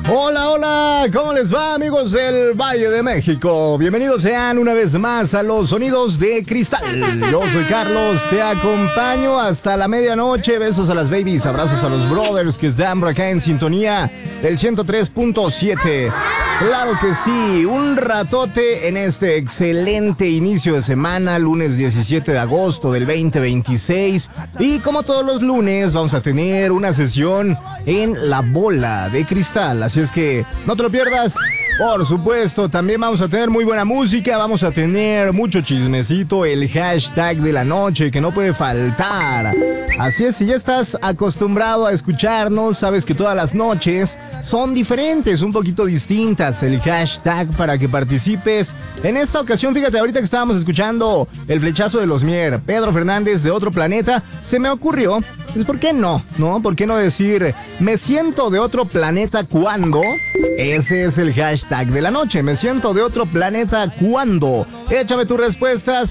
Hola, hola, ¿cómo les va, amigos del Valle de México? Bienvenidos sean una vez más a los Sonidos de Cristal. Yo soy Carlos, te acompaño hasta la medianoche. Besos a las babies, abrazos a los brothers que están por acá en sintonía del 103.7. Claro que sí, un ratote en este excelente inicio de semana, lunes 17 de agosto del 2026. Y como todos los lunes, vamos a tener una sesión en la bola de cristal. Así es que no te lo pierdas. Por supuesto, también vamos a tener muy buena música, vamos a tener mucho chismecito, el hashtag de la noche que no puede faltar. Así es, si ya estás acostumbrado a escucharnos, sabes que todas las noches son diferentes, un poquito distintas. El hashtag para que participes. En esta ocasión, fíjate, ahorita que estábamos escuchando el flechazo de los Mier, Pedro Fernández de Otro Planeta, se me ocurrió, pues ¿por qué no? ¿No? ¿Por qué no decir, me siento de otro planeta cuando? Ese es el hashtag de la noche, me siento de otro planeta cuando. Échame tu respuesta,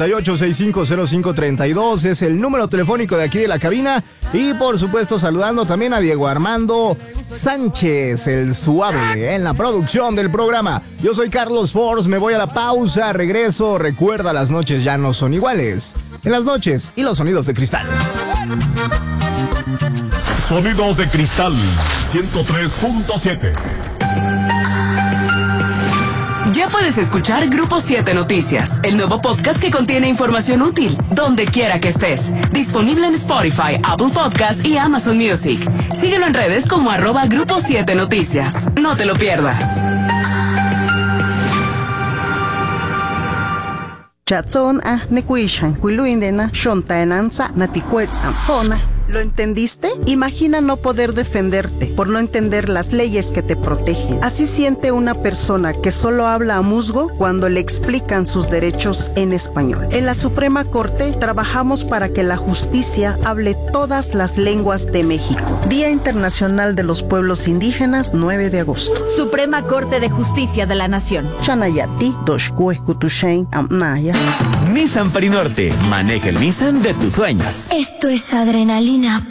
58650532 es el número telefónico de aquí de la cabina. Y por supuesto saludando también a Diego Armando Sánchez, el suave, en la producción del programa. Yo soy Carlos Force, me voy a la pausa, regreso. Recuerda, las noches ya no son iguales. En las noches y los sonidos de cristal. Sonidos de Cristal 103.7. Ya puedes escuchar Grupo 7 Noticias, el nuevo podcast que contiene información útil, donde quiera que estés. Disponible en Spotify, Apple Podcasts y Amazon Music. Síguelo en redes como @Grupo 7 Noticias. No te lo pierdas. Chatson nekuishan kuiluindena shontaenanza natikuetzam hona. ¿Lo entendiste? Imagina no poder defenderte por no entender las leyes que te protegen. Así siente una persona que solo habla a musgo cuando le explican sus derechos en español. En la Suprema Corte trabajamos para que la justicia hable todas las lenguas de México. Día Internacional de los Pueblos Indígenas, 9 de agosto. Suprema Corte de Justicia de la Nación. Chanayati, Doshkue, Kutushain, Amnaya. Nissan Parinorte, maneja el Nissan de tus sueños. Esto es adrenalina